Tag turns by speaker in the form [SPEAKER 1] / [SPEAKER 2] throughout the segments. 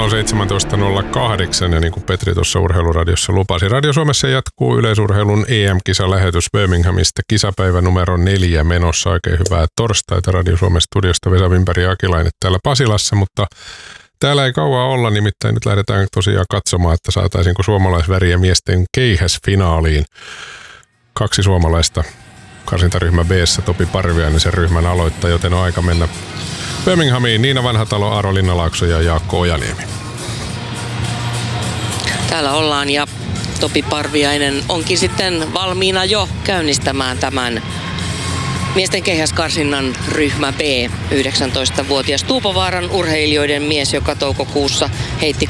[SPEAKER 1] on 17.08 ja niin kuin Petri tuossa Urheiluradiossa lupasi. Radio Suomessa jatkuu yleisurheilun EM-kisalähetys Birminghamista. Kisapäivä numero 4 menossa. Oikein hyvää torstaita Radio Suomen studiosta. Vesa Wimberg ja Akilainen täällä Pasilassa, mutta täällä ei kauan olla, nimittäin nyt lähdetään tosiaan katsomaan, että saataisiinko suomalaisväriä miesten keihäsfinaaliin. 2 suomalaista karsintaryhmä B:ssä, Topi Parviainen sen ryhmän aloittaa, joten on aika mennä Birminghamiin. Niina Vanhatalo, Aaro Linnalaakso ja Jaakko Ojaniemi.
[SPEAKER 2] Täällä ollaan ja Topi Parviainen onkin sitten valmiina jo käynnistämään tämän miesten keihäskarsinnan ryhmä B. 19-vuotias Tuupovaaran urheilijoiden mies, joka toukokuussa heitti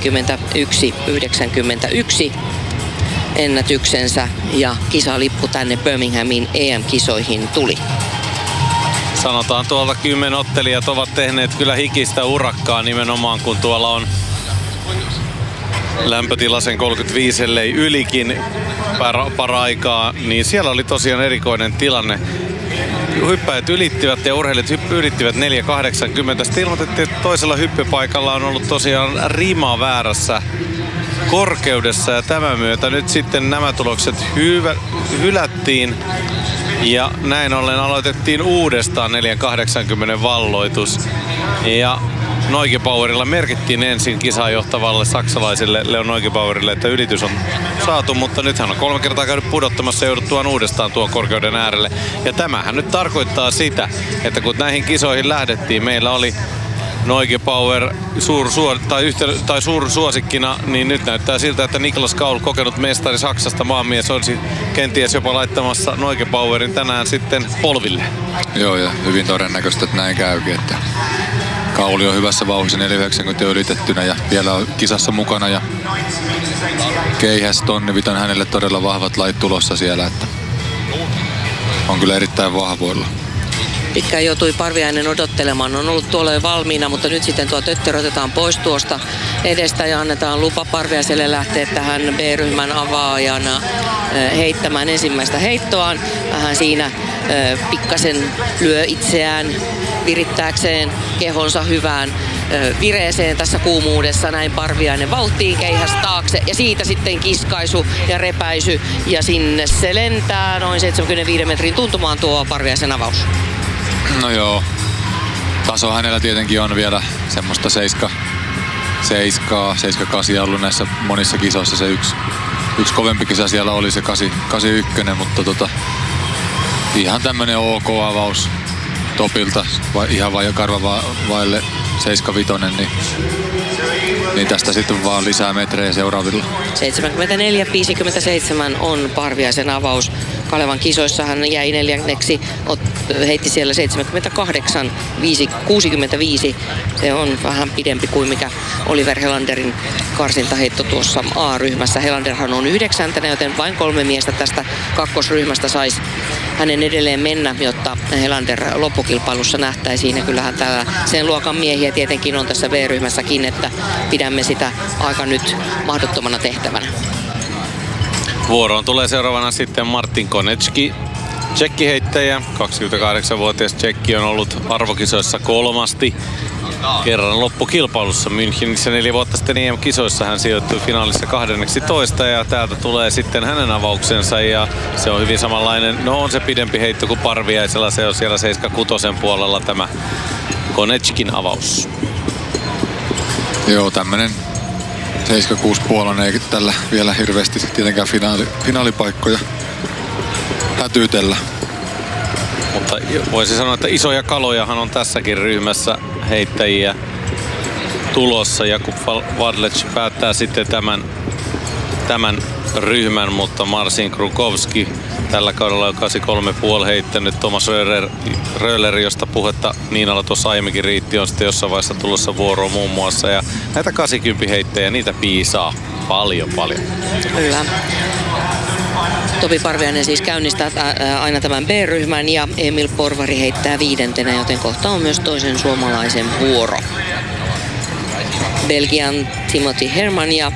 [SPEAKER 2] 81-91 ennätyksensä ja kisalippu tänne Birminghamin EM-kisoihin tuli.
[SPEAKER 3] Sanotaan tuolta 10 ottelijat ovat tehneet kyllä hikistä urakkaa nimenomaan, kun tuolla on lämpötila sen 35 ellei ylikin paraikaa, niin siellä oli tosiaan erikoinen tilanne. Hyppäjät ylittivät ja urheilijat ylittivät 4.80. Sitten ilmoitettiin, että toisella hyppypaikalla on ollut tosiaan rima väärässä korkeudessa ja tämän myötä nyt sitten nämä tulokset hylättiin ja näin ollen aloitettiin uudestaan 4.80 valloitus ja Neugebauerilla merkittiin ensin kisaa johtavalle saksalaiselle Leon Neugebauerille, että ylitys on saatu, mutta nyt hän on 3 kertaa käynyt pudottamassa ja jouduttuaan uudestaan tuon korkeuden äärelle. Ja tämähän nyt tarkoittaa sitä, että kun näihin kisoihin lähdettiin, meillä oli Neugebauer suursuosikkina, niin nyt näyttää siltä, että Niklas Kaul, kokenut mestari Saksasta, maanmies, olisi kenties jopa laittamassa Neugebauerin tänään sitten polville.
[SPEAKER 4] Joo, ja hyvin todennäköistä, että näin käykin, että Kauli on hyvässä vauhdissa 4.90 ylitettynä ja vielä on kisassa mukana ja keihäs tonnivit on hänelle todella vahvat lait tulossa siellä, että on kyllä erittäin vahvoilla.
[SPEAKER 2] Pitkään joutui Parviainen odottelemaan, on ollut tuolla jo valmiina, mutta nyt sitten tuo töttörö otetaan pois tuosta edestä ja annetaan lupa Parviaiselle lähteä tähän B-ryhmän avaajana heittämään ensimmäistä heittoaan. Vähän siinä pikkasen lyö itseään virittääkseen kehonsa hyvään vireeseen tässä kuumuudessa. Näin Parviainen vauhtiin, keihäs taakse ja siitä sitten kiskaisu ja repäisy ja sinne se lentää noin 75 metrin tuntumaan tuo Parviaisen avaus.
[SPEAKER 4] No joo, taso hänellä tietenkin on vielä semmoista 7-8 ollut näissä monissa kisoissa. Se yksi kovempi kisa siellä oli se 81, mutta ihan tämmönen OK avaus Topilta, ihan karva vaille 75, niin tästä sitten vaan lisää metrejä seuraavilla.
[SPEAKER 2] 74-57 on Parviaisen avaus. Kalevan kisoissa hän jäi 4. heitti siellä 78-65. Se on vähän pidempi kuin mikä Oliver Helanderin karsintaheitto tuossa A-ryhmässä. Helanderhan on 9, joten vain 3 miestä tästä kakkosryhmästä saisi hänen edelleen mennä, jotta Helander loppukilpailussa nähtäisiin. Ja kyllähän täällä sen luokan miehiä tietenkin on tässä B-ryhmässäkin, että pidämme sitä aika nyt mahdottomana tehtävänä.
[SPEAKER 3] Vuoroon tulee seuraavana sitten Martin Konecki, tsekkiheittäjä. 28-vuotias tsekki on ollut arvokisoissa 3. kerran loppukilpailussa Münchenissä 4 vuotta sitten EM-kisoissa. Hän sijoittui finaalissa 12 ja täältä tulee sitten hänen avauksensa ja se on hyvin samanlainen. No on se pidempi heitto kuin Parviaisella, se on siellä 76 puolella tämä Konechkin avaus.
[SPEAKER 4] Joo, tämmönen 76 puolella ei tällä vielä hirveästi tietenkään finaalipaikkoja hätyytellä.
[SPEAKER 3] Mutta voisi sanoa, että isoja kalojahan on tässäkin ryhmässä heittäjiä tulossa. Jakub Wadlec päättää sitten tämän ryhmän, mutta Marcin Krukowski tällä kaudella on 83,5 heittänyt. Thomas Röhler, josta puhetta Niinalla tuossa aiemminkin riitti, on sitten jossain vaiheessa tulossa vuoroon muun muassa. Ja näitä 80 heittäjiä, niitä piisaa paljon.
[SPEAKER 2] Kyllä. Topi Parviainen siis käynnistää aina tämän B-ryhmän ja Emil Porvari heittää 5, joten kohta on myös toisen suomalaisen vuoro. Belgian Timothy Herman ja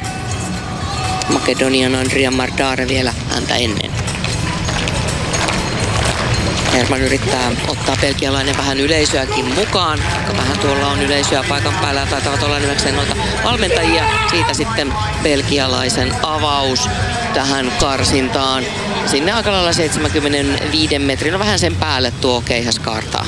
[SPEAKER 2] Makedonian Andria Mardare vielä häntä ennen. Herman yrittää ottaa belgialainen vähän yleisöäkin mukaan. Aika vähän tuolla on yleisöä paikan päällä ja taitavat olla nimekseen noita valmentajia. Siitä sitten belgialaisen avaus tähän karsintaan. Sinne aika lailla 75 metrin, no vähän sen päälle tuo keihäs kaartaa.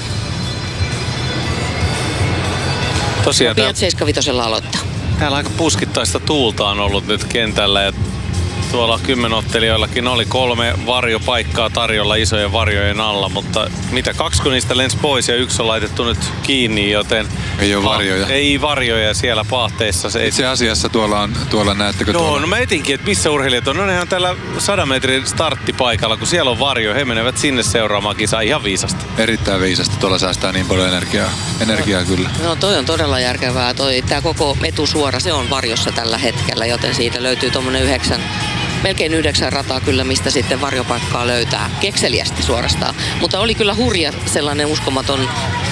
[SPEAKER 3] Tosiaan
[SPEAKER 2] Piat 75 aloittaa.
[SPEAKER 3] täällä aika puskittaista tuulta on ollut nyt kentällä. Ja tuolla kymmenottelijoillakin oli 3 varjopaikkaa tarjolla isojen varjojen alla, mutta mitä 2 niistä lensi pois ja 1 on laitettu nyt kiinni, joten
[SPEAKER 4] Ei ole varjoja.
[SPEAKER 3] Ei varjoja siellä paahteissa.
[SPEAKER 4] Itse asiassa tuolla näettekö tuolla?
[SPEAKER 3] No mä etinkin, että missä urheilijat on. No nehän on täällä 100 metrin starttipaikalla, kun siellä on varjo. He menevät sinne seuraamaan kisaa ihan viisasta.
[SPEAKER 4] Erittäin viisasta. Tuolla säästää niin paljon energiaa kyllä.
[SPEAKER 2] No toi on todella järkevää. Tää koko etusuora, se on varjossa tällä hetkellä, joten siitä löytyy tommonen melkein 9 rataa kyllä, mistä sitten varjopaikkaa löytää. Kekseliästi suorastaan. Mutta oli kyllä hurja sellainen uskomaton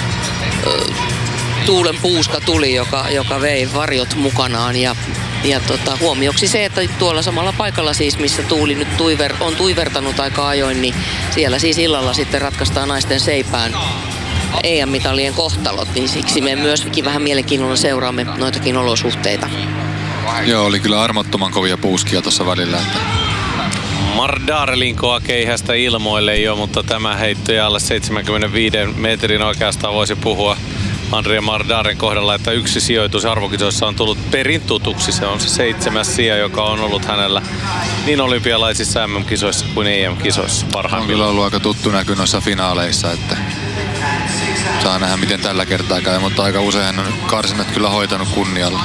[SPEAKER 2] tuulen puuska tuli, joka vei varjot mukanaan. Ja huomioksi se, että tuolla samalla paikalla siis, missä tuuli nyt on tuivertanut aika ajoin, niin siellä siis illalla sitten ratkaistaan naisten seipään EM-mitalien kohtalot, niin siksi me myöskin vähän mielenkiinnolla seuraamme noitakin olosuhteita.
[SPEAKER 4] Joo, oli kyllä armottoman kovia puuskia tuossa välillä.
[SPEAKER 3] Mardare linkoa keihästä ilmoille jo, mutta tämä heitto alle 75 metrin oikeastaan voisi puhua Andrea Mardaren kohdalla, että 1 sijoitus arvokisoissa on tullut perin tutuksi. Se on se 7. sija, joka on ollut hänellä niin olympialaisissa MM-kisoissa kuin EM-kisoissa parhaimmillaan.
[SPEAKER 4] On kyllä ollut aika tuttu näky noissa finaaleissa, että saa nähdä miten tällä kertaa käy, mutta aika usein hän on karsinat kyllä hoitanut kunnialla.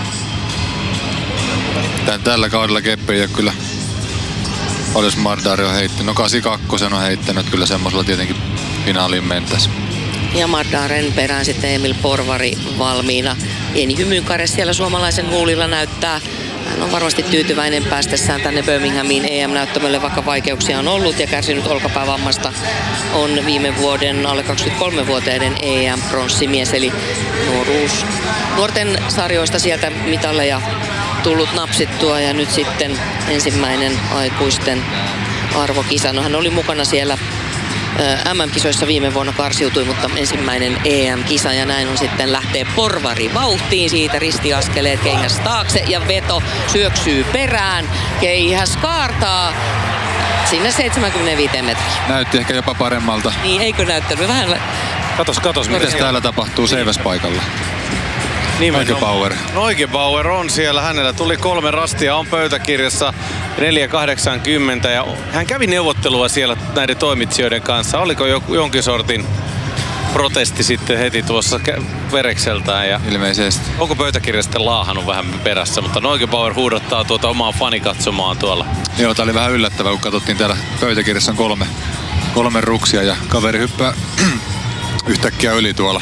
[SPEAKER 4] Tällä kaudella Keppe ei ole kyllä, jos Mardare on heittänyt, no 82 on heittänyt, kyllä semmoisella tietenkin finaaliin mentäisi.
[SPEAKER 2] Ja Mardaren perään sitten Emil Porvari valmiina. Pieni hymynkare siellä suomalaisen huulilla näyttää. Hän on varmasti tyytyväinen päästessään tänne Birminghamiin EM-näyttämölle, vaikka vaikeuksia on ollut ja kärsinyt olkapäävammasta. On viime vuoden alle 23-vuotiaiden EM-pronssimies, eli nuorten sarjoista sieltä mitalleja tullut napsittua ja nyt sitten ensimmäinen aikuisten arvokisa. No hän oli mukana siellä MM-kisoissa viime vuonna, karsiutui, mutta ensimmäinen EM-kisa ja näin on sitten lähtee Porvari vauhtiin. Siitä ristiaskeleet, keihäs taakse ja veto syöksyy perään. Keihäs kaartaa sinne 75 metriä.
[SPEAKER 4] Näytti ehkä jopa paremmalta.
[SPEAKER 2] Niin, eikö näyttänyt? Vähän...
[SPEAKER 3] Katos,
[SPEAKER 4] Mitäs täällä tapahtuu seiväspaikalla? Neugebauer.
[SPEAKER 3] Neugebauer on siellä. Hänellä tuli 3 rastia, on pöytäkirjassa 4.80 ja hän kävi neuvottelua siellä näiden toimitsijoiden kanssa. Oliko jonkin sortin protesti sitten heti tuossa verekseltään? Ja
[SPEAKER 4] ilmeisesti.
[SPEAKER 3] Onko pöytäkirja sitten laahannut vähän perässä, mutta Neugebauer huudottaa tuota omaa fanikatsomaan tuolla.
[SPEAKER 4] Joo, tää oli vähän yllättävää, kun katsottiin täällä pöytäkirjassa on 3 ruksia ja kaveri hyppää yhtäkkiä yli tuolla.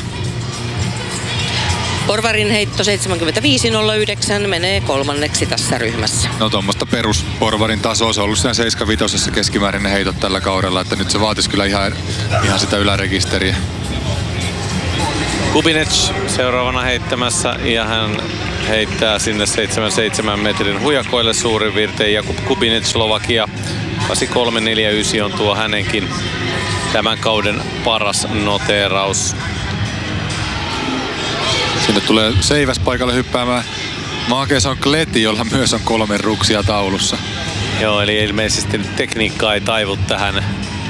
[SPEAKER 2] Porvarin heitto 75.09 menee 3. tässä ryhmässä.
[SPEAKER 4] No tuommoista perusporvarin tasoa, se on ollut siinä 75 keskimäärin ne heitot tällä kaudella, että nyt se vaatisi kyllä ihan sitä ylärekisteriä.
[SPEAKER 3] Kubinec seuraavana heittämässä ja hän heittää sinne 77 metrin hujakoille suurin piirtein. Jakub Kubinec, Slovakia, 83.49 on tuo hänenkin tämän kauden paras noteeraus.
[SPEAKER 4] Sinne tulee seiväspaikalle hyppäämään Maakeson Kleti, jolla myös on 3 ruksia taulussa.
[SPEAKER 3] Joo, eli ilmeisesti tekniikka ei taivu tähän.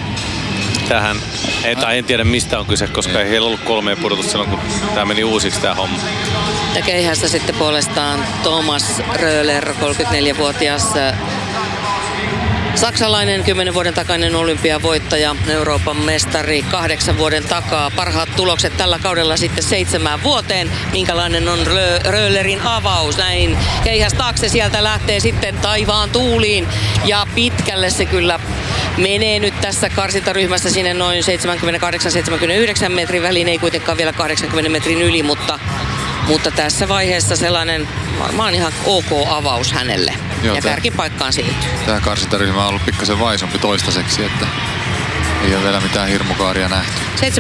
[SPEAKER 3] En tiedä mistä on kyse, koska ei heillä ollut 3 pudotusta silloin, kun tämä meni uusiksi tämä homma.
[SPEAKER 2] Ja keihässä sitten puolestaan Thomas Röhler, 34-vuotias saksalainen, 10 vuoden takainen olympiavoittaja, Euroopan mestari 8 vuoden takaa. Parhaat tulokset tällä kaudella sitten 7 vuoteen. Minkälainen on Röhlerin avaus? Näin keihäs taakse, sieltä lähtee sitten taivaan tuuliin ja pitkälle se kyllä menee nyt tässä karsintaryhmässä sinne noin 78-79 metrin väliin, ei kuitenkaan vielä 80 metrin yli, mutta tässä vaiheessa sellainen varmaan ihan ok avaus hänelle. Joo, ja kärkipaikkaan siirtyy.
[SPEAKER 4] Tämä karsintaryhmä on ollut pikkasen vaisumpi toistaiseksi, että ei ole vielä mitään hirmukaaria nähty.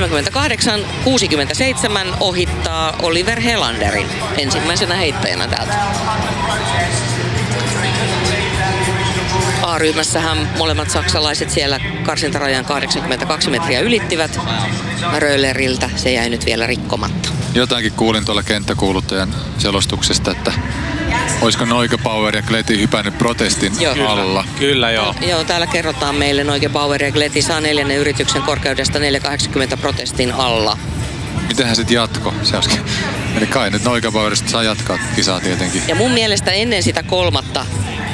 [SPEAKER 2] 78-67 ohittaa Oliver Helanderin ensimmäisenä heittäjänä täältä. A-ryhmässähän molemmat saksalaiset siellä karsintarajan 82 metriä ylittivät. Röhleriltä se jäi nyt vielä rikkomatta.
[SPEAKER 4] Jotakin kuulin tuolla kenttäkuuluttajan selostuksesta, että olisiko Neugebauer ja Kleti hypännyt protestin alla.
[SPEAKER 3] Kyllä joo.
[SPEAKER 2] Joo, täällä kerrotaan meille Neugebauer ja Kleti saa 4. yrityksen korkeudesta 4,80 protestin alla.
[SPEAKER 4] Mitenhän sitten jatko? Eli kai nyt Neugebauerista saa jatkaa kisaa tietenkin.
[SPEAKER 2] Ja mun mielestä ennen sitä kolmatta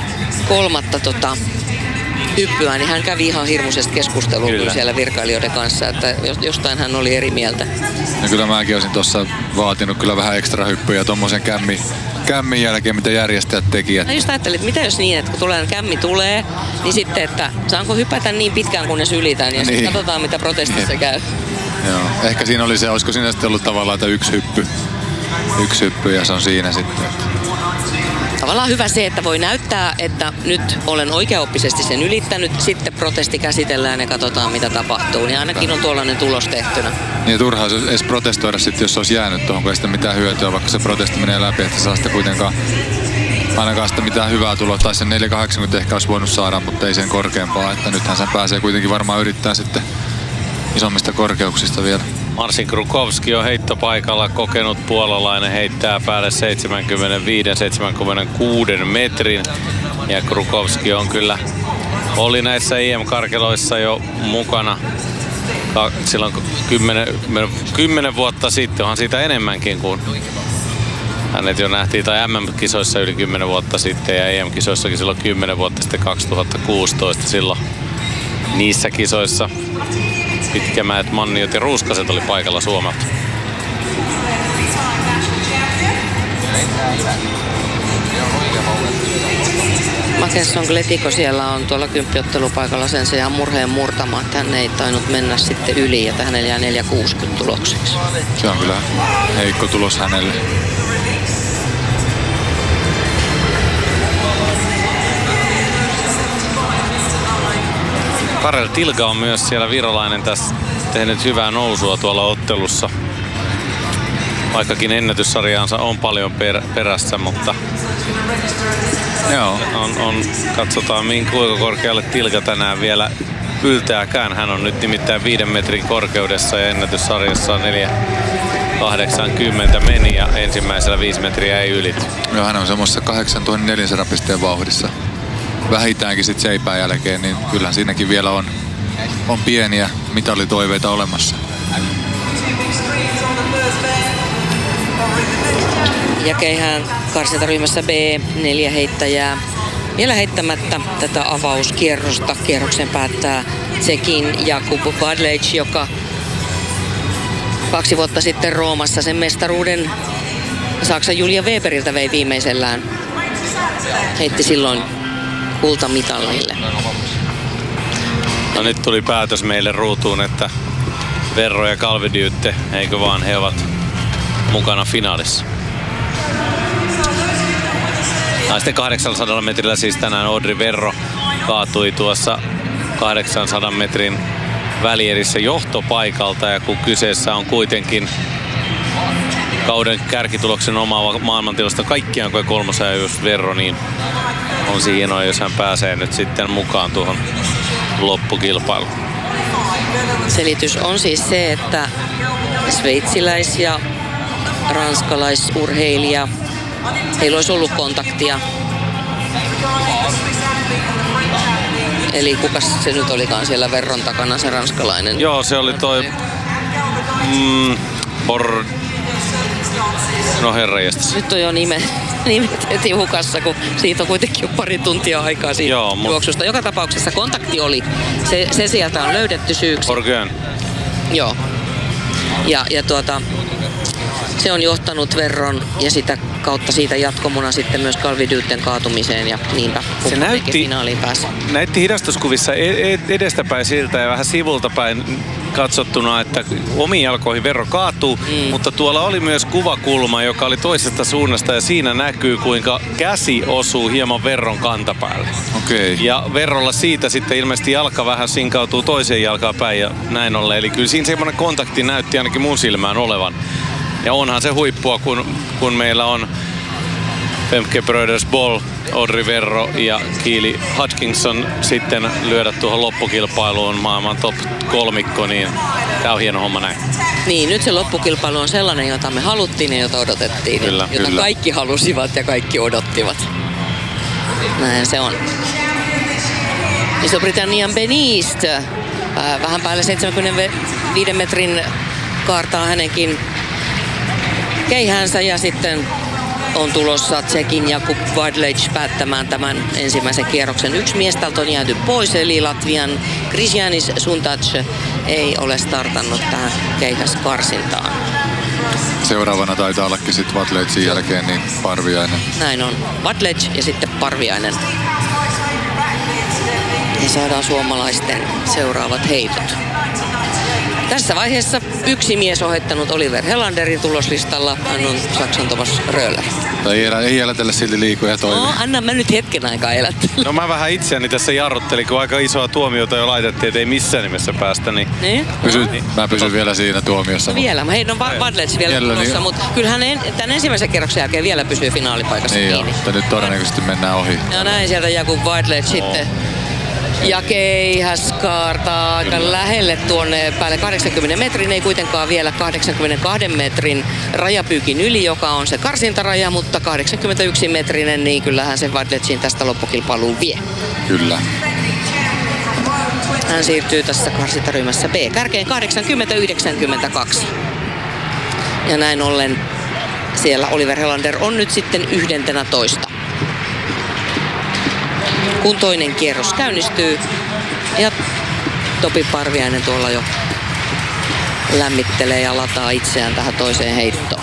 [SPEAKER 2] hyppyä, niin hän kävi ihan hirmuisesta keskustelua siellä virkailijoiden kanssa, että jostain hän oli eri mieltä.
[SPEAKER 4] No kyllä mäkin olisin tuossa vaatinut kyllä vähän ekstra hyppyjä tommosen kämmin jälkeen, mitä järjestäjät teki.
[SPEAKER 2] No just ajattelin, että mitä jos niin, että kun kämmi tulee, niin sitten, että saanko hypätä niin pitkään kunnes ylitän ja sitten katsotaan mitä protestissa käy.
[SPEAKER 4] Joo, ehkä siinä oli se, olisiko siinä sitten ollut tavallaan, että yksi hyppy ja se on siinä sitten.
[SPEAKER 2] Tavallaan hyvä se, että voi näyttää, että nyt olen oikeaoppisesti sen ylittänyt, sitten protesti käsitellään ja katsotaan mitä tapahtuu, niin ainakin on tuollainen tulos tehtynä.
[SPEAKER 4] Niin turhaa edes protestoida sitten, jos se olisi jäänyt tuohon, kun ei sitä mitään hyötyä, vaikka se protesti menee läpi, että saa sitä kuitenkaan ainakaan sitä mitään hyvää tuloa. Tai sen 4,80 ehkä olisi voinut saada, mutta ei sen korkeampaa, että nythän sen pääsee kuitenkin varmaan yrittää sitten isommista korkeuksista vielä.
[SPEAKER 3] Marcin Krukowski on heittopaikalla, kokenut puolalainen, heittää päälle 75-76 metrin. Ja Krukowski on kyllä, oli näissä EM-karkeloissa jo mukana silloin 10 vuotta sitten, onhan siitä enemmänkin kuin hänet jo nähtiin, tai MM-kisoissa yli 10 vuotta sitten ja EM-kisoissakin silloin 10 vuotta sitten 2016 silloin niissä kisoissa. Pitkämäet, Manniot ja Ruuskaset oli paikalla Suomelta.
[SPEAKER 2] Mackenson Gletiko siellä on tuolla kymppiottelupaikalla sen sijaan murheen murtama, että hän ei tainnut mennä sitten yli ja hänelle jää 4,60 tulokseksi.
[SPEAKER 4] Se on kyllä heikko tulos hänelle.
[SPEAKER 3] Karel Tilga on myös siellä virolainen tässä tehnyt hyvää nousua tuolla ottelussa. Vaikkakin ennätyssarjaansa on paljon perässä, mutta
[SPEAKER 4] joo.
[SPEAKER 3] Katsotaan kuinka korkealle Tilga tänään vielä yltääkään. Hän on nyt nimittäin 5 metrin korkeudessa ja ennätyssarjassa 4,80 meni ja ensimmäisellä 5 metriä ei ylity.
[SPEAKER 4] Joo, hän on semmoisessa 8400 pisteen vauhdissa. Vähintäänkin sitten seipään jälkeen, niin kyllähän siinäkin vielä on pieniä mitalitoiveita olemassa.
[SPEAKER 2] Ja keihään karsintaryhmässä B 4 heittäjää. Vielä heittämättä tätä avauskierrosta. Kierroksen päättää Tsekin Jakub Badlec, joka 2 vuotta sitten Roomassa sen mestaruuden Saksan Julia Weberiltä vei viimeisellään. Heitti silloin kultamitalille.
[SPEAKER 3] No nyt tuli päätös meille ruutuun, että Verro ja Calvi-Dytte, eikö vaan, he ovat mukana finaalissa. Naisten 800 metrillä siis tänään Audrey Verro kaatui tuossa 800 metrin välierissä johtopaikalta, ja kun kyseessä on kuitenkin kauden kärkituloksen omaava maailmantilasta kaikkiaan kuin kolmosajajuus Verro, niin on se hienoa, jos hän pääsee nyt sitten mukaan tuohon loppukilpailuun.
[SPEAKER 2] Selitys on siis se, että sveitsiläis- ja ranskalaisurheilija, heillä olisi ollut kontaktia. Eli kukas se nyt olikaan siellä Verron takana, se ranskalainen?
[SPEAKER 3] Joo, se oli toi no herranjestas.
[SPEAKER 2] Nyt on jo nimet heti hukassa, kun siitä on kuitenkin jo pari tuntia aikaa siitä juoksusta. Joka tapauksessa kontakti oli. Se sieltä on löydetty syyksi.
[SPEAKER 3] Borgön.
[SPEAKER 2] Joo. Ja se on johtanut Verron ja sitä kautta siitä jatkomuna sitten myös Calvi-Dytten kaatumiseen ja niinpä finaaliin pääsi.
[SPEAKER 3] Näytti hidastuskuvissa edestäpäin siltä ja vähän sivulta päin katsottuna, että omiin jalkoihin Verro kaatuu, mutta tuolla oli myös kuvakulma, joka oli toisesta suunnasta ja siinä näkyy, kuinka käsi osuu hieman Verron kantapäälle.
[SPEAKER 4] Okay.
[SPEAKER 3] Ja Verrolla siitä sitten ilmeisesti jalka vähän sinkautuu toiseen jalkaan päin ja näin ollen. Eli kyllä siinä semmoinen kontakti näytti ainakin mun silmään olevan. Ja onhan se huippua, kun meillä on Femke Brothers Ball, Audrey Verro ja Keely Hutchinson sitten lyödä tuohon loppukilpailuun maailman top 3, niin tää on hieno homma näin.
[SPEAKER 2] Niin, nyt se loppukilpailu on sellainen, jota me haluttiin ja jota odotettiin.
[SPEAKER 3] Kyllä,
[SPEAKER 2] jota
[SPEAKER 3] kyllä.
[SPEAKER 2] Kaikki halusivat ja kaikki odottivat. Näin se on. Iso-Britannian Ben East. Vähän päälle 75 metrin kaartaa hänenkin keihänsä ja sitten on tulossa Tsekin Jakub Vadlec päättämään tämän ensimmäisen kierroksen. Yksi mies täältä on jääty pois, eli Latvian Krišjānis Suntac ei ole startannut tähän keihäskarsintaan.
[SPEAKER 4] Seuraavana taitaa ollakin sitten Vadlecin jälkeen niin Parviainen.
[SPEAKER 2] Näin on. Vadlec ja sitten Parviainen. Ja saadaan suomalaisten seuraavat heitot. Tässä vaiheessa yksi mies ohittanut Oliver Helanderin tuloslistalla. Hän on Saksan Thomas Röhler.
[SPEAKER 4] Ei elätellä silti liikoja toimi.
[SPEAKER 2] No, anna mä nyt hetken aikaa elättää.
[SPEAKER 3] No mä vähän itseäni tässä jarruttelin, kun aika isoa tuomiota jo laitettiin, että ei missään nimessä päästä. Niin
[SPEAKER 4] Mä pysyn vielä siinä tuomiossa.
[SPEAKER 2] Vielä, mä heidän Vadlec vielä tulossa, niin, mutta kyllä hän tämän ensimmäisen kerroksen jälkeen vielä pysyy finaalipaikassa
[SPEAKER 4] niin
[SPEAKER 2] kiinni.
[SPEAKER 4] Mutta nyt todennäköisesti mennään ohi.
[SPEAKER 2] Ja näin sieltä Jakub Vadlec sitten. Ja keihäskaartaa aika lähelle tuonne päälle 80 metrin, ei kuitenkaan vielä 82 metrin rajapyykin yli, joka on se karsintaraja, mutta 81 metrinen, niin kyllähän se Vadlecin tästä loppukilpailuun vie.
[SPEAKER 4] Kyllä.
[SPEAKER 2] Hän siirtyy tässä karsintaryhmässä B. Kärkeen 80-92. Ja näin ollen siellä Oliver Helander on nyt sitten 11. Kun toinen kierros käynnistyy ja Topi Parviainen tuolla jo lämmittelee ja lataa itseään tähän toiseen heittoon.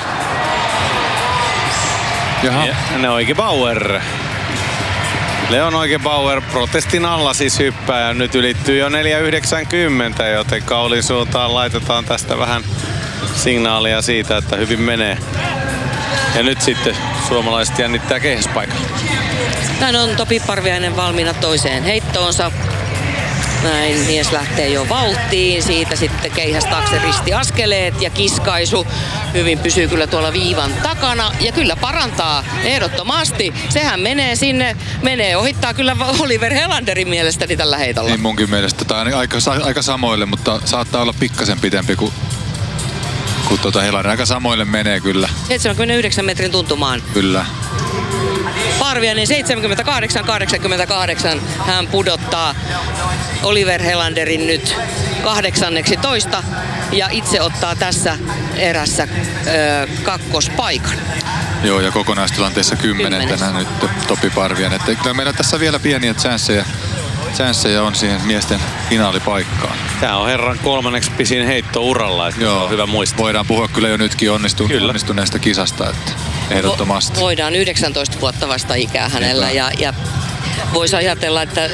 [SPEAKER 4] Jaha.
[SPEAKER 3] Ja Leon Bauer. Leon Bauer protestin alla siis hyppää ja nyt ylittyy jo 4,90, joten Kaulin suuntaan laitetaan tästä vähän signaalia siitä, että hyvin menee. Ja nyt sitten suomalaiset jännittää keihäspaikalla.
[SPEAKER 2] Näin on Topi Parviainen valmiina toiseen heittoonsa. Näin mies lähtee jo vauhtiin. Siitä sitten keihäs taakse ristiaskeleet ja kiskaisu. Hyvin pysyy kyllä tuolla viivan takana ja kyllä parantaa ehdottomasti. Sehän menee sinne, ohittaa kyllä Oliver Helanderin mielestäni tällä heitolla.
[SPEAKER 4] Niin munkin mielestä. Tämä on aika samoille, mutta saattaa olla pikkasen pitempi kuin Helander. Aika samoille menee kyllä.
[SPEAKER 2] 79 metrin tuntumaan.
[SPEAKER 4] Kyllä.
[SPEAKER 2] Parviainen 78-88. Hän pudottaa Oliver Helanderin nyt 18 ja itse ottaa tässä erässä kakkospaikan.
[SPEAKER 4] Joo, ja kokonaistilanteessa 10 nyt Topi Parviainen. Että kyllä meillä tässä vielä pieniä chanceja on siihen miesten finaalipaikkaan.
[SPEAKER 3] Tämä on herran 3. pisin heitto uralla, että joo, on hyvä muistaa.
[SPEAKER 4] Voidaan puhua kyllä jo nytkin onnistuneesta kisasta, että ehdottomasti.
[SPEAKER 2] Voidaan 19 vuotta vasta ikää hänellä ja voisi ajatella, että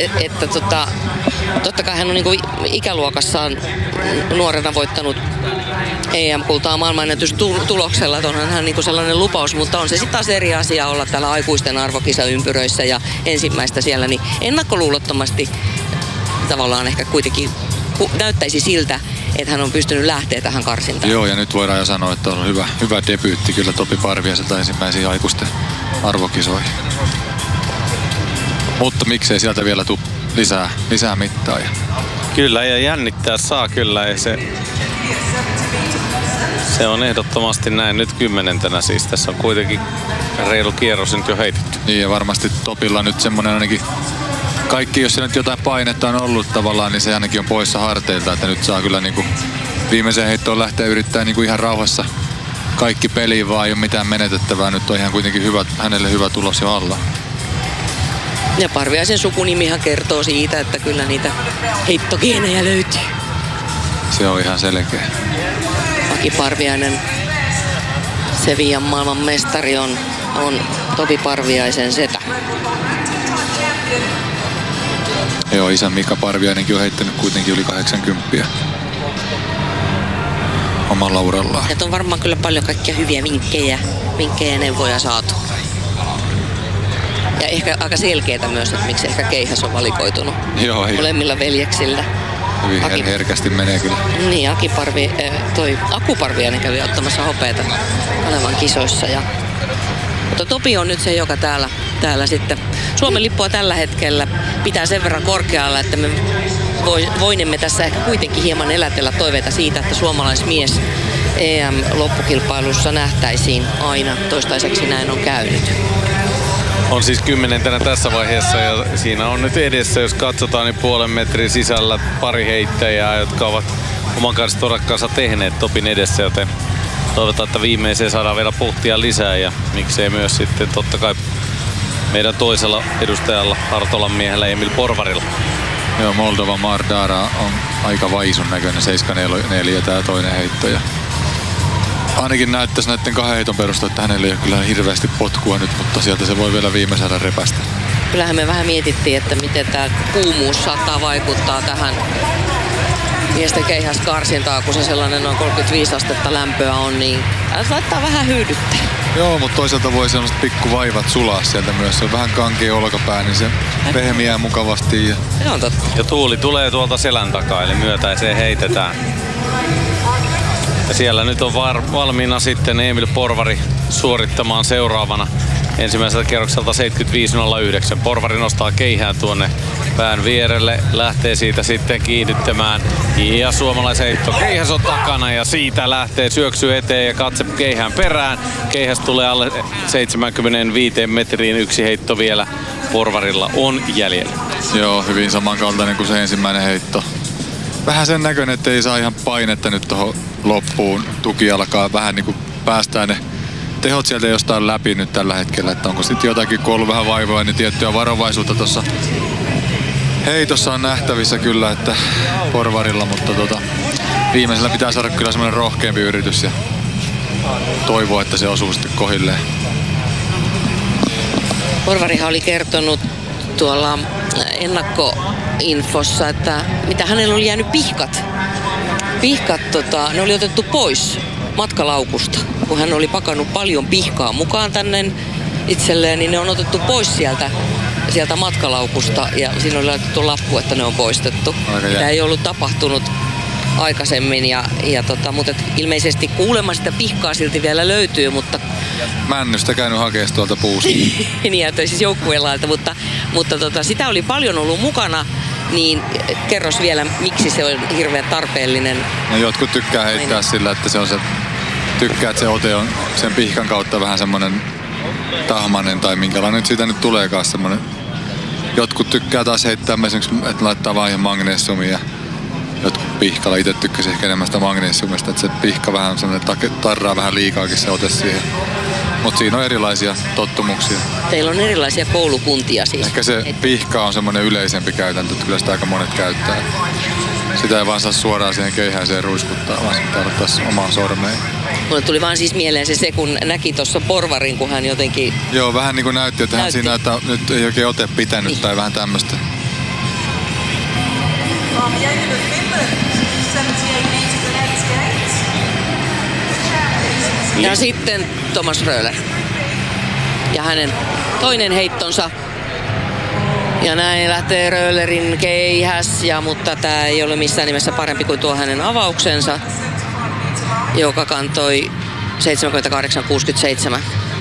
[SPEAKER 2] totta kai hän on niinku ikäluokassaan nuorena voittanut EM-kultaa maailmanennätystuloksella, että onhan hän niinku sellainen lupaus, mutta on se sitten taas eri asia olla täällä aikuisten arvokisaympyröissä ja ensimmäistä siellä, niin ennakkoluulottomasti tavallaan ehkä kuitenkin näyttäisi siltä, että hän on pystynyt lähteä tähän karsintaan.
[SPEAKER 4] Joo, ja nyt voidaan jo sanoa, että on hyvä debyytti kyllä Topi Parviaiselta ensimmäisiin aikuisten arvokisoihin. Mutta miksei sieltä vielä tule lisää mittaa.
[SPEAKER 3] Kyllä, ja jännittää saa kyllä. Ja se on ehdottomasti näin nyt 10. siis. Tässä on kuitenkin reilu kierros nyt jo heitetty.
[SPEAKER 4] Niin, ja varmasti Topilla nyt semmoinen ainakin kaikki, jos se nyt jotain painetta on ollut tavallaan, niin se ainakin on poissa harteilta, että nyt saa kyllä niinku viimeiseen heittoon lähteä yrittää niinku ihan rauhassa kaikki peliin, vaan ei ole mitään menetettävää. Nyt on ihan kuitenkin hänelle hyvä tulos jo alla.
[SPEAKER 2] Ja Parviaisen sukunimihan kertoo siitä, että kyllä niitä heittogeenejä löytyy.
[SPEAKER 4] Se on ihan selkeä.
[SPEAKER 2] Aki Parviainen, Sevillan maailmanmestari on Topi Parviaisen setä.
[SPEAKER 4] Joo, isä Mika Parviainenkin on heittänyt kuitenkin yli 80 omalla urallaan.
[SPEAKER 2] Ja on varmaan kyllä paljon kaikkia hyviä vinkkejä ja neuvoja saatu. Ja ehkä aika selkeää myös, että miksi ehkä keihäs on valikoitunut.
[SPEAKER 4] Joo,
[SPEAKER 2] molemmilla veljeksillä.
[SPEAKER 4] Hyvin herkästi menee kyllä.
[SPEAKER 2] Niin, Aku Parviainen kävi ottamassa hopeata Kalevan kisoissa ja Mutta Topi on nyt se, joka täällä sitten Suomen lippua tällä hetkellä pitää sen verran korkealla, että me voinemme tässä ehkä kuitenkin hieman elätellä toiveita siitä, että suomalaismies EM-loppukilpailussa nähtäisiin aina. Toistaiseksi näin on käynyt.
[SPEAKER 3] On siis 10. tässä vaiheessa ja siinä on nyt edessä, jos katsotaan, niin puolen metrin sisällä pari heittäjää, jotka ovat oman kanssa torakkaansa tehneet Topin edessä, joten toivotaan, että viimeiseen saadaan vielä puhtia lisää ja miksei myös sitten totta kai meidän toisella edustajalla, Hartolan miehellä Emil Porvarilla.
[SPEAKER 4] Joo, Moldova Mardara on aika vaisun näköinen, 7-4 tää toinen heitto. Ja ainakin näyttäisi näiden 2 heiton perusteella, että hänellä ei ole kyllä hirveästi potkua nyt, mutta sieltä se voi vielä viime saada repästä.
[SPEAKER 2] Kyllähän me vähän mietittiin, että miten tämä kuumuus saattaa vaikuttaa tähän miesten keihäskarsintaan, kun se sellainen noin 35 astetta lämpöä on, niin saattaa vähän hyydyttää.
[SPEAKER 4] Joo, mutta toisaalta voi sellaiset pikkuvaivat sulaa sieltä myös. Se on vähän kankea olkapää, niin se pehmiää mukavasti.
[SPEAKER 2] Se on totta.
[SPEAKER 3] Ja tuuli tulee tuolta selän takaa, eli myötäiseen heitetään. Ja siellä nyt on valmiina sitten Emil Porvari suorittamaan seuraavana ensimmäiseltä kierrokselta 75.09. Porvari nostaa keihään tuonne pään vierelle, lähtee siitä sitten kiihdyttämään. Ja suomalaisheitto, keihäs on takana ja siitä lähtee syöksy eteen ja katse keihään perään. Keihäs tulee alle 75 metriin, yksi heitto vielä Porvarilla on jäljellä.
[SPEAKER 4] Joo, hyvin samankaltainen kuin se ensimmäinen heitto. Vähän sen näköinen, että ei saa ihan painetta nyt tuohon loppuun. Tuki alkaa vähän niin kuin päästään ne tehot sieltä jostain läpi nyt tällä hetkellä. Että onko sitten jotakin, kun on ollut vähän vaivoa, niin tiettyä varovaisuutta tuossa heitossa on nähtävissä kyllä, että Porvarilla, mutta viimeisellä pitää saada kyllä semmoinen rohkeampi yritys ja toivoa, että se osuu sitten kohilleen.
[SPEAKER 2] Porvarihan oli kertonut tuolla ennakkoinfossa, että mitä hänellä oli jäänyt pihkat. Ne oli otettu pois matkalaukusta, kun hän oli pakannut paljon pihkaa mukaan tänne itselleen, niin ne on otettu pois sieltä matkalaukusta ja siinä oli laitettu lappu, että ne on poistettu. Tämä ei ollut tapahtunut aikaisemmin, mutta ilmeisesti kuulemma sitä pihkaa silti vielä löytyy, mutta
[SPEAKER 4] Männystä käynyt hakemaan tuolta puusta.
[SPEAKER 2] niin, että siis joukkuelailta, mutta sitä oli paljon ollut mukana, niin kerros vielä, miksi se on hirveän tarpeellinen.
[SPEAKER 4] No, jotkut tykkää heittää sillä, että se on tykkää, että se ote on sen pihkan kautta vähän semmoinen tahmanen tai minkälainen nyt siitä nyt tuleekaan semmoinen. Jotkut tykkää taas heittää esimerkiksi, että laittaa vaan ihan magneesiumia. Jotkut pihkalla itse tykkäsi ehkä enemmän sitä magneesiumista, että se pihka vähän semmoinen tarraa vähän liikaakin se ote siihen. Mutta siinä on erilaisia tottumuksia.
[SPEAKER 2] Teillä on erilaisia koulukuntia siis.
[SPEAKER 4] Ehkä se pihka on semmoinen yleisempi käytäntö, että kyllä sitä aika monet käyttää. Sitä ei vaan saa suoraan siihen keihäiseen ruiskuttaa, vaan sitä tarvittaisiin omaan sormeen.
[SPEAKER 2] Mulle tuli vaan siis mieleen se kun näki tuossa Porvarin, kun hän jotenkin...
[SPEAKER 4] Joo, vähän niin kuin näytti, että hän siinä, että nyt ei oikein ote pitänyt niin. Tai vähän tämmöistä.
[SPEAKER 2] Ja sitten Thomas Röhler. Ja hänen toinen heittonsa. Ja näin lähtee Röhlerin keihäs, mutta tämä ei ole missään nimessä parempi kuin tuo hänen avauksensa, joka kantoi 78.67.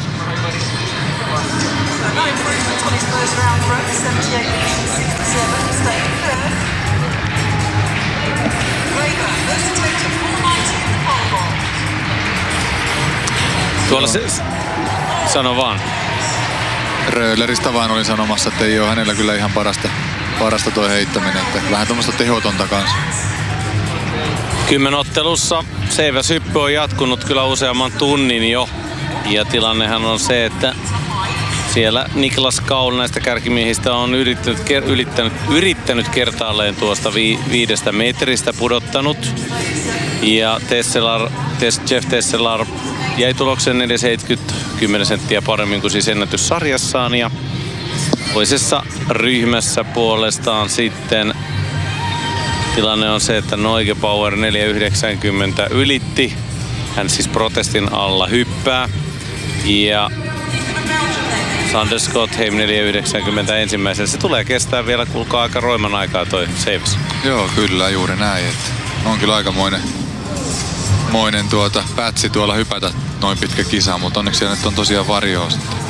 [SPEAKER 3] Tuolla se... Sano vaan.
[SPEAKER 4] Röhleristä vaan olin sanomassa, että ei ole hänellä kyllä ihan parasta toi heittäminen. Että vähän tuommoista tehotonta kanssa.
[SPEAKER 3] Kymmenottelussa seiväshyppy on jatkunut kyllä useamman tunnin jo. Ja tilannehan on se, että siellä Niklas Kaul näistä kärkimiehistä on yrittänyt kertaalleen tuosta 5 metristä pudottanut. Ja Jeff Tesselar jäi tuloksen 4,70, 10 senttiä paremmin kuin siis ennätyssarjassaan. Ja toisessa ryhmässä puolestaan sitten tilanne on se, että Neugebauer 4,90 ylitti. Hän siis protestin alla hyppää. Ja Sander Skotheim 4,90 ensimmäisellä. Se tulee kestää vielä, kuulkaa, aika roiman aikaa toi seiväs.
[SPEAKER 4] Joo, kyllä juuri näin. Että on kyllä aikamoinen pätsi tuolla hypätä noin pitkä kisa, mutta onneksi siellä nyt on tosiaan varjoa sitten.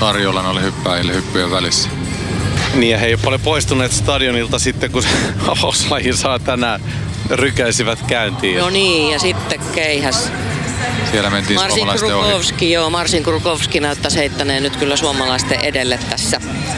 [SPEAKER 4] tarjolla ne oli hyppäjille hyppyjen välissä.
[SPEAKER 3] Niin ja he ei ole paljon poistuneet stadionilta sitten, kun avauslaji saa tänään rykäisivät käyntiin.
[SPEAKER 2] No niin, ja sitten keihäs.
[SPEAKER 4] Siellä mentiin suomalaisten ohi.
[SPEAKER 2] Marcin Krukowski näyttäisi heittäneen nyt kyllä suomalaisten edelle tässä.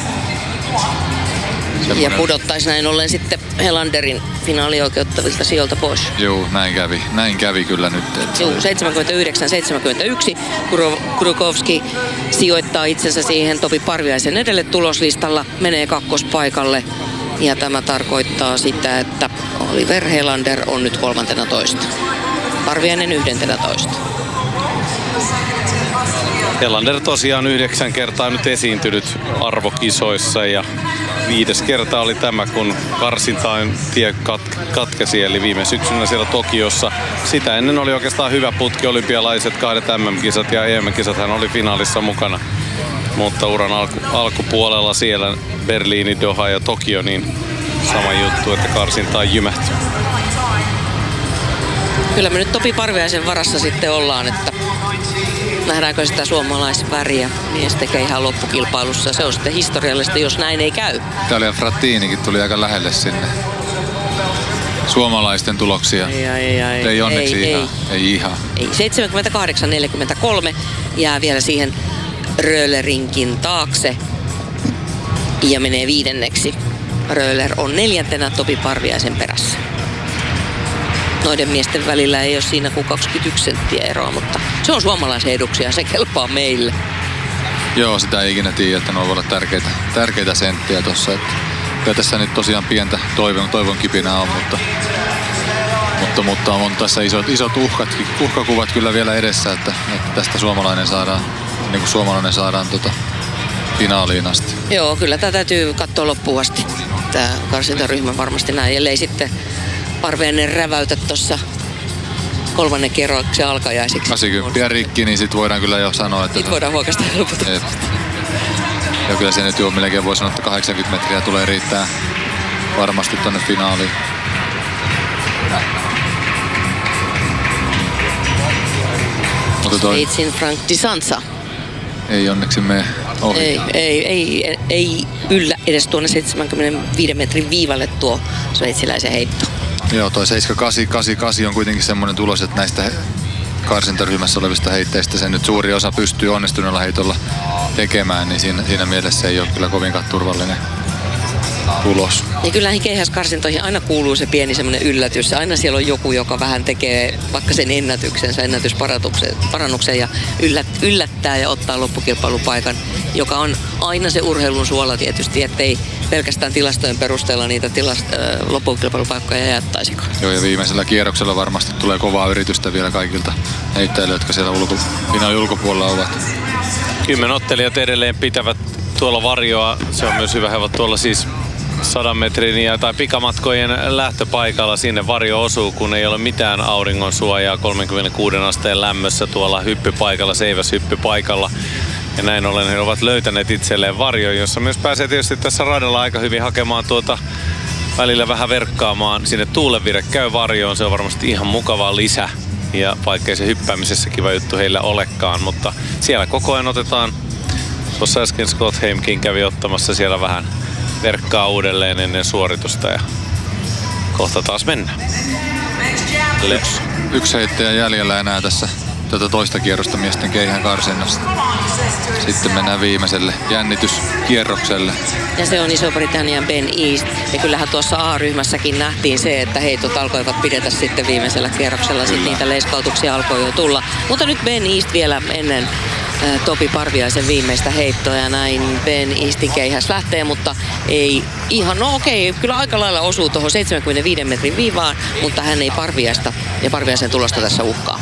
[SPEAKER 2] Ja pudottaisi näin ollen sitten Helanderin finaalioikeuttavilta sijoilta pois.
[SPEAKER 4] Joo, näin kävi kyllä nyt.
[SPEAKER 2] Joo, 79-71. Krukowski sijoittaa itsensä siihen Topi Parviaisen edelle tuloslistalla, menee kakkospaikalle. Ja tämä tarkoittaa sitä, että Oliver Helander on nyt 13. Parviainen 11.
[SPEAKER 3] Helander tosiaan 9 kertaa nyt esiintynyt arvokisoissa ja 5. kerta oli tämä, kun karsintain tie katkesi, eli viime syksynä siellä Tokiossa. Sitä ennen oli oikeastaan hyvä putki, olympialaiset, 2 MM-kisat ja EM-kisat, hän oli finaalissa mukana. Mutta uran alkupuolella siellä Berliini, Doha ja Tokio, niin sama juttu, että karsintaan jymähti.
[SPEAKER 2] Kyllä me nyt Topi Parviaisen varassa sitten ollaan, että nähdäänkö sitä suomalaisväriä miesten keihän loppukilpailussa. Se on sitten historiallista, jos näin ei käy.
[SPEAKER 4] Italia Frattinikin tuli aika lähelle sinne suomalaisten tuloksia. Ei onneksi ihan. Ei.
[SPEAKER 2] 78-43 jää vielä siihen Röhlerinkin taakse ja menee 5. Röhler on 4. Topi Parviaisen perässä. Noiden miesten välillä ei ole siinä kuin 21 senttiä eroa, mutta se on suomalaisen eduksi ja se kelpaa meille.
[SPEAKER 4] Joo, sitä ei ikinä tiedä, että ne voi olla tärkeitä senttejä tuossa. Kyllä tässä nyt tosiaan pientä toivon kipinää on, mutta on tässä isot uhkakuvat kyllä vielä edessä, että tästä suomalainen saadaan finaaliin asti.
[SPEAKER 2] Joo, kyllä tätä täytyy katsoa loppuun asti. Tämä karsintaryhmä varmasti näin, ellei sitten Parviainen räväytä tuossa 3. kierroksen alkajaisiksi.
[SPEAKER 4] 80 rikki, niin sitten voidaan kyllä jo sanoa, että...
[SPEAKER 2] Sitten voidaan huokasta helpotusta.
[SPEAKER 4] Ja kyllä se nyt jo melkein voi sanoa, että 80 metriä tulee riittää varmasti tonne finaaliin.
[SPEAKER 2] Sveitsin Frank Di Sanza.
[SPEAKER 4] Ei onneksi mene ohi.
[SPEAKER 2] Ei yllä edes tuonne 75 metrin viivalle tuo sveitsiläisen heitto.
[SPEAKER 4] Joo, toi 7.888 on kuitenkin semmoinen tulos, että näistä karsintaryhmässä olevista heitteistä sen nyt suuri osa pystyy onnistuneella heitolla tekemään, niin siinä mielessä ei ole kyllä kovinkaan turvallinen tulos.
[SPEAKER 2] Niin kyllähän keihäskarsintoihin aina kuuluu se pieni semmoinen yllätys. Aina siellä on joku, joka vähän tekee vaikka sen ennätysparannuksen ja yllättää ja ottaa loppukilpailupaikan, joka on aina se urheilun suola tietysti, ettei pelkästään tilastojen perusteella niitä loppukilpailupaikkoja jättäisikaan.
[SPEAKER 4] Joo, ja viimeisellä kierroksella varmasti tulee kovaa yritystä vielä kaikilta heittäjille, jotka siellä finaalin ulkopuolella ovat.
[SPEAKER 3] 10 ottelijat edelleen pitävät tuolla varjoa. Se on myös hyvä, he ovat tuolla siis 100 metrin tai pikamatkojen lähtöpaikalla. Sinne varjo osuu, kun ei ole mitään auringon suojaa 36 asteen lämmössä tuolla hyppypaikalla, seiväshyppypaikalla. Ja näin ollen he ovat löytäneet itselleen varjon, jossa myös pääsee tietysti tässä radalla aika hyvin hakemaan välillä vähän verkkaamaan. Sinne tuulenvire käy varjoon, se on varmasti ihan mukava lisä. Ja vaikkei se hyppäämisessä kiva juttu heillä olekaan, mutta siellä koko ajan otetaan. Tuossa äsken Scott Heimkin kävi ottamassa siellä vähän verkkaa uudelleen ennen suoritusta ja kohta taas mennään.
[SPEAKER 4] Yksi heittäjä jäljellä enää tässä tätä toista kierrosta miesten keihän karsinnasta. Sitten mennään viimeiselle jännityskierrokselle.
[SPEAKER 2] Ja se on Iso-Britannian Ben East. Ja kyllähän tuossa A-ryhmässäkin nähtiin se, että heitot alkoivat pidetä sitten viimeisellä kierroksella. Sitten niitä leiskautuksia alkoi jo tulla. Mutta nyt Ben East vielä ennen Topi Parviaisen viimeistä heittoa ja näin Ben Eastin keihäs lähtee, mutta ei ihan, no okei, kyllä aika lailla osuu tuohon 75 metrin viivaan, mutta hän ei Parviaista ja Parviaisen tulosta tässä uhkaa.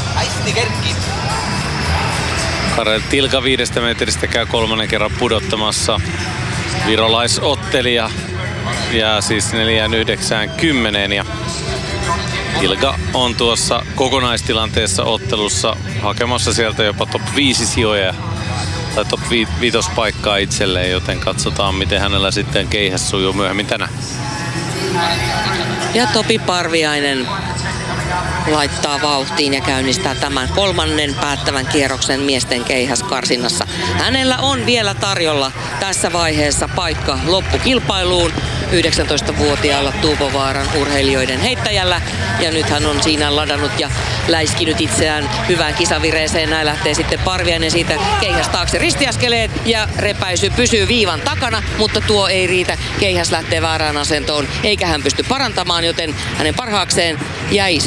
[SPEAKER 3] Karel Tilka 5 metristä käy 3. kerran pudottamassa. Virolaisottelija jää siis 4.90 ja Tilka on tuossa kokonaistilanteessa ottelussa hakemassa sieltä jopa top 5 sijoja tai top 5 paikkaa itselleen, joten katsotaan miten hänellä sitten keihäs sujuu myöhemmin tänään.
[SPEAKER 2] Ja Topi Parviainen laittaa vauhtiin ja käynnistää tämän kolmannen päättävän kierroksen miesten keihäskarsinnassa. Hänellä on vielä tarjolla tässä vaiheessa paikka loppukilpailuun 19-vuotiaalla Tuupovaaran urheilijoiden heittäjällä. Ja nyt hän on siinä ladannut ja läiskinyt itseään hyvään kisavireeseen. Näin lähtee sitten Parviainen siitä keihäs taakse ristiaskeleet ja repäisy pysyy viivan takana, mutta tuo ei riitä. Keihäs lähtee väärään asentoon eikä hän pysty parantamaan, joten hänen parhaakseen jäi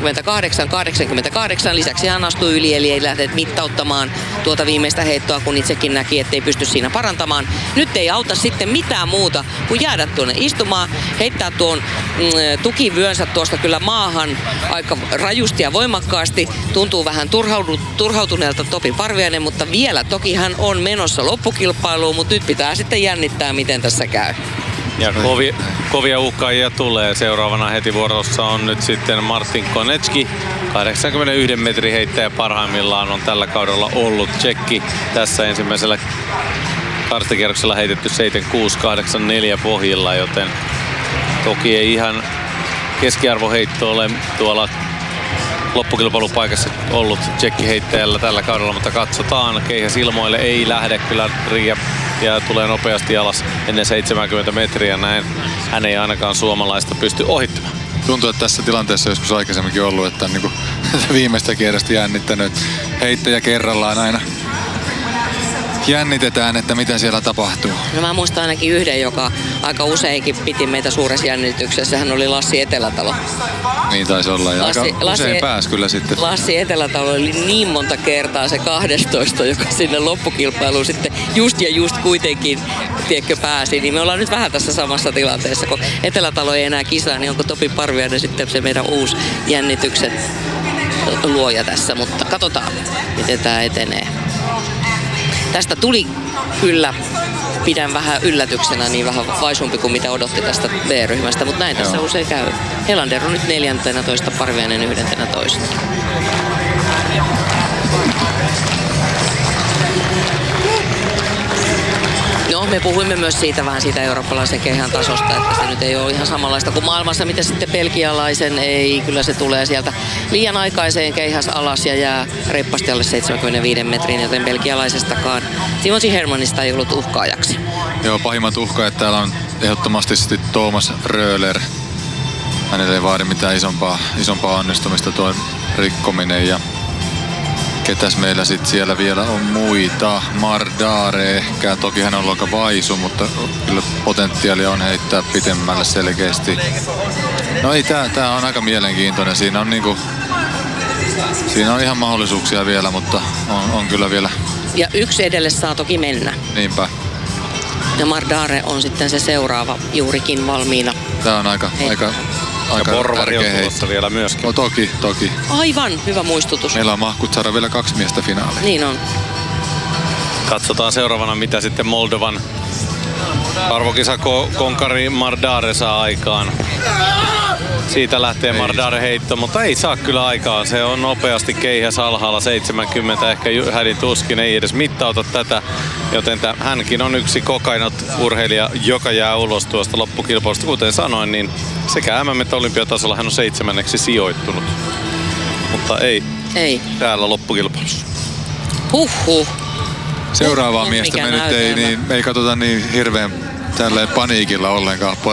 [SPEAKER 2] 78-88. Lisäksi hän astui yli, eli ei lähde mittauttamaan tuota viimeistä heittoa, kun itsekin näki, ettei pysty siinä parantamaan. Nyt ei auta sitten mitään muuta kuin jäädä tuonne istumaan, heittää tuon tukivyönsä tuosta kyllä maahan aika rajusti ja voimakkaasti. Tuntuu vähän turhautuneelta Topi Parviainen, mutta vielä toki hän on menossa loppukilpailuun, mutta nyt pitää sitten jännittää, miten tässä käy.
[SPEAKER 3] Ja kovia uhkaajia tulee. Seuraavana heti vuorossa on nyt sitten Martin Konecki. 81 metrin heittäjä parhaimmillaan on tällä kaudella ollut. Tsekki tässä ensimmäisellä karstakierroksella heitetty 76-84 pohjilla, joten toki ei ihan keskiarvoheitto ole tuolla loppukilpailupaikassa ollut tsekkiheittäjällä tällä kaudella, mutta katsotaan. Keihäs ilmoille ei lähde kyllä Riia ja tulee nopeasti alas ennen 70 metriä. Näin hän ei ainakaan suomalaista pysty ohittamaan.
[SPEAKER 4] Tuntuu, että tässä tilanteessa joskus aikaisemminkin ollut, että on niin kuin viimeistä kierrosta jännittänyt. Heittäjä kerrallaan aina jännitetään, että mitä siellä tapahtuu.
[SPEAKER 2] No mä muistan ainakin yhden, joka aika useinkin piti meitä suuressa jännityksessä. Hän oli Lassi Etelätalo.
[SPEAKER 4] Niin taisi olla. Ja aika usein pääsi kyllä sitten.
[SPEAKER 2] Lassi Etelätalo oli niin monta kertaa se 12, joka sinne loppukilpailuun sitten just kuitenkin pääsi. Niin me ollaan nyt vähän tässä samassa tilanteessa, kun Etelätalo ei enää kisaa, niin onko Topi Parviainen sitten se meidän uusi jännityksen luoja tässä. Mutta katsotaan, miten tämä etenee. Tästä tuli kyllä, pidän vähän yllätyksenä, niin vähän vaisumpi kuin mitä odotti tästä B-ryhmästä, mutta näin tässä usein käy. Helander on nyt 14, Parviainen 11. No, me puhuimme myös siitä vähän siitä eurooppalaisen keihän tasosta, että se nyt ei ole ihan samanlaista kuin maailmassa, mitä sitten belgialaisen ei. Kyllä se tulee sieltä liian aikaiseen keihäs alas ja jää reippaasti alle 75 metrin, joten belgialaisestakaan Timothy Hermanista ei ollut uhkaajaksi.
[SPEAKER 4] Joo, pahimmat uhkaajat täällä on ehdottomasti sitten Thomas Röhler. Hänelle ei vaadi mitään isompaa onnistumista tuo rikkominen ja ketäs meillä sitten siellä vielä on muita? Mardare ehkä. Toki hän on aika vaisu, mutta kyllä potentiaalia on heittää pitemmälle selkeästi. No ei, tää on aika mielenkiintoinen. Siinä on ihan mahdollisuuksia vielä, mutta on kyllä vielä.
[SPEAKER 2] Ja yksi edelle saa toki mennä.
[SPEAKER 4] Niinpä.
[SPEAKER 2] Ja Mardare on sitten se seuraava juurikin valmiina.
[SPEAKER 4] Tää on aika
[SPEAKER 3] Porvari on tulossa vielä myöskin.
[SPEAKER 4] No, toki.
[SPEAKER 2] Aivan, hyvä muistutus.
[SPEAKER 4] Meillä on mahkut saada vielä 2 miestä finaaliin.
[SPEAKER 2] Niin on.
[SPEAKER 3] Katsotaan seuraavana, mitä sitten Moldovan arvokisakonkari Mardare saa aikaan. Siitä lähtee Mardare heitto, mutta ei saa kyllä aikaan. Se on nopeasti keihäs alhaalla 70, ehkä hädin tuskin ei edes mittauta tätä. Joten hänkin on yksi kokainot-urheilija, joka jää ulos tuosta loppukilpailusta. Kuten sanoin, niin sekä MM- että olympiatasolla hän on 7. sijoittunut. Mutta ei täällä loppukilpailussa.
[SPEAKER 2] Huhhuh.
[SPEAKER 4] Seuraavaa miestä me nyt ei katsota niin hirveän tälleen paniikilla ollenkaan.